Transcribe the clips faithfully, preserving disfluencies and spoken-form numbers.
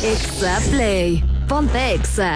Exa Play. Ponte Exa.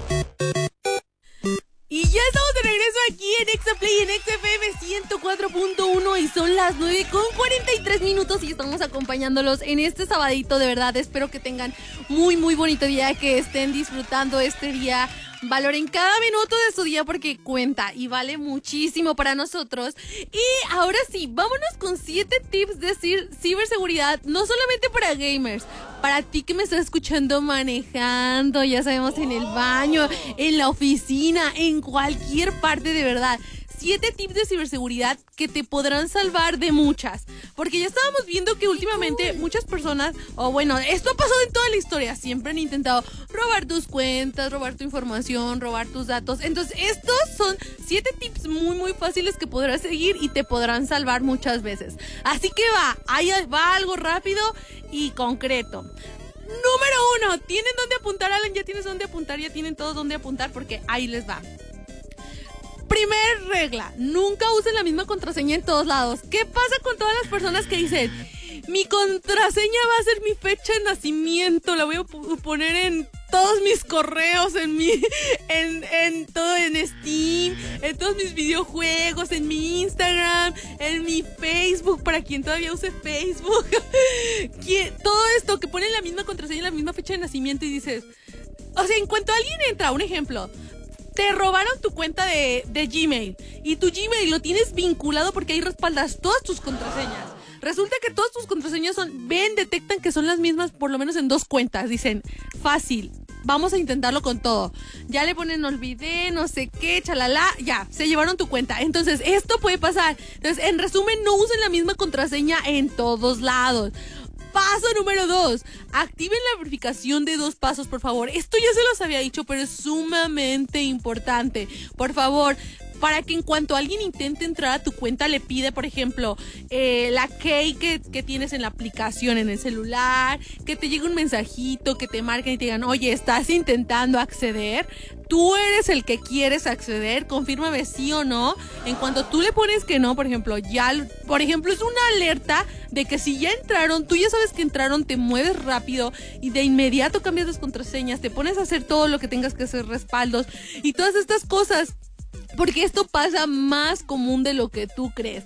Y ya estamos de regreso aquí en Exa Play, en Exa F M ciento cuatro punto uno y son las nueve con cuarenta y tres minutos y estamos acompañándolos en este sabadito. De verdad, espero que tengan muy, muy bonito día, que estén disfrutando este día. Valoren cada minuto de su día porque cuenta y vale muchísimo para nosotros. Y ahora sí, vámonos con siete tips de cir- ciberseguridad, no solamente para gamers, para ti que me estás escuchando manejando, ya sabemos, en el baño, en la oficina, en cualquier parte, de verdad. Siete tips de ciberseguridad que te podrán salvar de muchas. Porque ya estábamos viendo que últimamente muchas personas, o bueno, esto ha pasado en toda la historia, siempre han intentado robar tus cuentas, robar tu información, robar tus datos. Entonces, estos son siete tips muy, muy fáciles que podrás seguir y te podrán salvar muchas veces. Así que va, ahí va algo rápido y concreto. Número uno, ¿tienen dónde apuntar, Alan? ¿Ya tienes dónde apuntar? ¿Ya tienen todos dónde apuntar? Porque ahí les va. Primer regla, nunca usen la misma contraseña en todos lados. ¿Qué pasa con todas las personas que dicen, mi contraseña va a ser mi fecha de nacimiento, la voy a poner en todos mis correos, en mi, en, en todo, en Steam, en todos mis videojuegos, en mi Instagram, en mi Facebook, para quien todavía use Facebook? Todo esto que ponen la misma contraseña, la misma fecha de nacimiento y dices, o sea, en cuanto alguien entra, un ejemplo, te robaron tu cuenta de, de Gmail y tu Gmail lo tienes vinculado porque ahí respaldas todas tus contraseñas. Resulta que todas tus contraseñas son, ven, detectan que son las mismas por lo menos en dos cuentas. Dicen, fácil, vamos a intentarlo con todo. Ya le ponen olvidé, no sé qué, chalala, ya, se llevaron tu cuenta. Entonces, esto puede pasar. Entonces, en resumen, no usen la misma contraseña en todos lados. Paso número dos, activen la verificación de dos pasos, por favor. Esto ya se los había dicho, pero es sumamente importante. Por favor, para que en cuanto alguien intente entrar a tu cuenta, le pide, por ejemplo, eh, la key que, que tienes en la aplicación en el celular, que te llegue un mensajito, que te marquen y te digan, oye, ¿estás intentando acceder? Tú eres el que quieres acceder, confírmame sí o no. En cuanto tú le pones que no, por ejemplo, ya, por ejemplo, es una alerta de que si ya entraron, tú ya sabes que entraron, te mueves rápido y de inmediato cambias las contraseñas, te pones a hacer todo lo que tengas que hacer, respaldos y todas estas cosas. Porque esto pasa más común de lo que tú crees.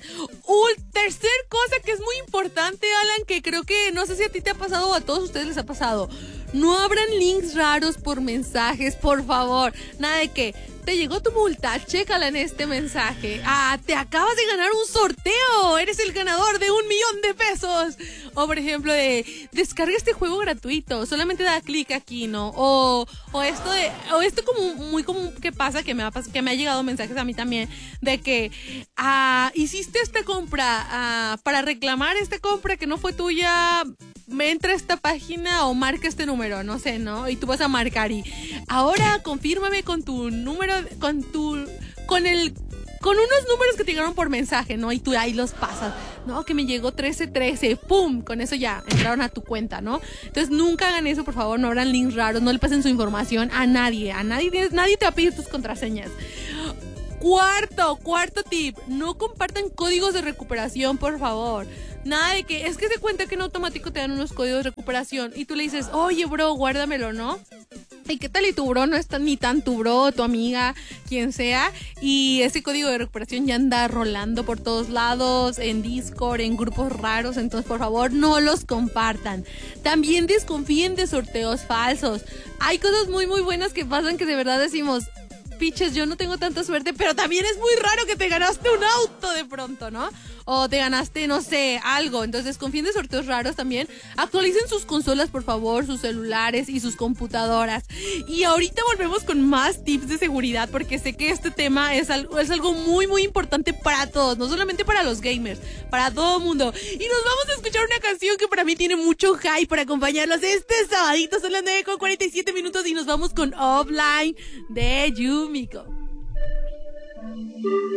Un tercer cosa que es muy importante, Alan, que creo que no sé si a ti te ha pasado o a todos ustedes les ha pasado. No abran links raros por mensajes, por favor. Nada de que te llegó tu multa, chécala en este mensaje. Ah, te acabas de ganar un sorteo, eres el ganador de un millón de pesos. O por ejemplo de, descarga este juego gratuito, solamente da clic aquí, ¿no? O, o esto de, o esto como muy común que pasa, que me ha, que me ha llegado mensajes a mí también, de que, ah, hiciste esta compra, ah, para reclamar esta compra que no fue tuya, me entra a esta página o marca este número, no sé, ¿no? Y tú vas a marcar y ahora confírmame con tu número, con tu, con el, con unos números que te llegaron por mensaje, ¿no? Y tú ahí los pasas, no, que me llegó trece trece, pum, con eso ya entraron a tu cuenta, ¿no? Entonces nunca hagan eso, por favor, no abran links raros, no le pasen su información a nadie, a nadie, nadie te va a pedir tus contraseñas. Cuarto, cuarto tip, no compartan códigos de recuperación, por favor. Nada de que, es que se cuenta que en automático te dan unos códigos de recuperación y tú le dices, oye bro, guárdamelo, ¿no? ¿Y qué tal? Y tu bro no es tan, ni tan tu bro, tu amiga, quien sea, y ese código de recuperación ya anda rolando por todos lados, en Discord, en grupos raros, entonces por favor no los compartan. También desconfíen de sorteos falsos. Hay cosas muy muy buenas que pasan que de verdad decimos, piches, yo no tengo tanta suerte, pero también es muy raro que te ganaste un auto de pronto, ¿no? O te ganaste, no sé, algo. Entonces, confíen de sorteos raros también. Actualicen sus consolas, por favor, sus celulares y sus computadoras. Y ahorita volvemos con más tips de seguridad, porque sé que este tema es algo, es algo muy, muy importante para todos. No solamente para los gamers, para todo el mundo. Y nos vamos a escuchar una canción que para mí tiene mucho hype para acompañarlos este sabadito. Son las nueve con cuarenta y siete minutos y nos vamos con Offline de Yumiko.